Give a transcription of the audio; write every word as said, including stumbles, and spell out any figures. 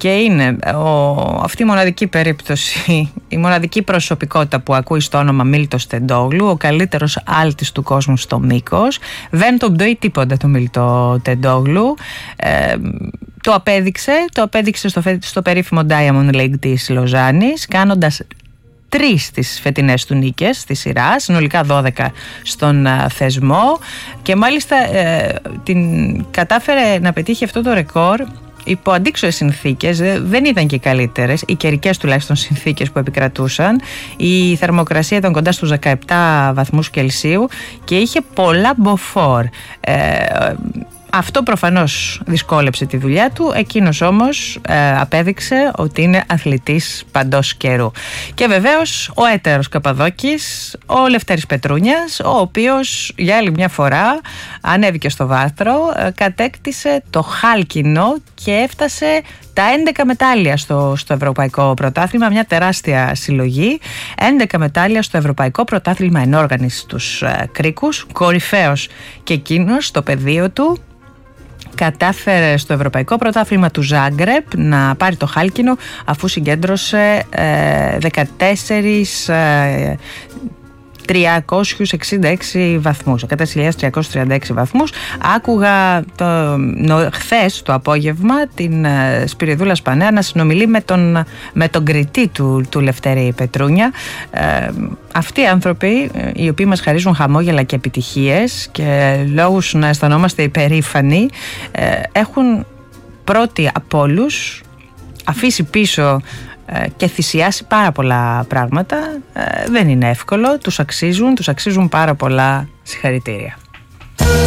και είναι ο, αυτή η μοναδική περίπτωση, η μοναδική προσωπικότητα που ακούει στο όνομα Μίλτος Τεντόγλου, ο καλύτερος άλτης του κόσμου στο μήκος. Δεν τον πτωεί τίποτα το Μίλτο Τεντόγλου. Ε, το απέδειξε, το απέδειξε στο, στο περίφημο Diamond League της Λοζάνης, κάνοντας τρεις τις φετινές του νίκες στη σειρά, συνολικά δώδεκα στον α, θεσμό, και μάλιστα ε, την κατάφερε να πετύχει αυτό το ρεκόρ υπό αντίξωες συνθήκες. Δεν ήταν και καλύτερες οι καιρικές τουλάχιστον συνθήκες που επικρατούσαν. Η θερμοκρασία ήταν κοντά στους δεκαεπτά βαθμούς Κελσίου και είχε πολλά μποφόρ. ε, Αυτό προφανώς δυσκόλεψε τη δουλειά του. Εκείνος όμως ε, απέδειξε ότι είναι αθλητής παντός καιρού. Και βεβαίως ο έτερος Καπαδόκης, ο Λευτέρης Πετρούνιας, ο οποίος για άλλη μια φορά ανέβηκε στο βάθρο, ε, κατέκτησε το χάλκινο και έφτασε τα έντεκα μετάλλια στο, στο Ευρωπαϊκό Πρωτάθλημα, μια τεράστια συλλογή. έντεκα μετάλλια στο Ευρωπαϊκό Πρωτάθλημα ενόργανης στους ε, κρίκους, κορυφαίος και εκείνος στο πεδίο του. Κατάφερε στο Ευρωπαϊκό Πρωτάθλημα του Ζάγκρεπ να πάρει το χάλκινο, αφού συγκέντρωσε ε, δεκατέσσερις χιλιάδες τριακόσιους εξήντα έξι βαθμούς, δεκατέσσερις χιλιάδες τριακόσιους τριάντα έξι βαθμούς. Άκουγα το, νο, χθες το απόγευμα την ε, Σπυριδούλα Σπανέα να συνομιλεί με τον, με τον κριτή του, του Λευτέρη Πετρούνια. Ε, αυτοί οι άνθρωποι, οι οποίοι μας χαρίζουν χαμόγελα και επιτυχίες και λόγους να αισθανόμαστε υπερήφανοι, ε, έχουν πρώτοι από όλους αφήσει πίσω και θυσιάσει πάρα πολλά πράγματα. Δεν είναι εύκολο, τους αξίζουν, τους αξίζουν πάρα πολλά συγχαρητήρια.